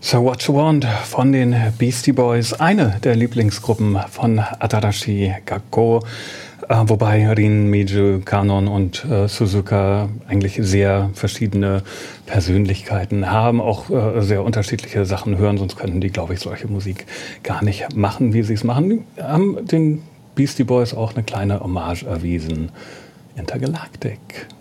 So What You Want von den Beastie Boys, eine der Lieblingsgruppen von Adarashi Gakko, wobei Rin, Meiju, Kanon und Suzuka eigentlich sehr verschiedene Persönlichkeiten haben, auch sehr unterschiedliche Sachen hören, sonst könnten die, glaube ich, solche Musik gar nicht machen, wie sie es machen. Die haben den Beastie Boys auch eine kleine Hommage erwiesen. Intergalactic.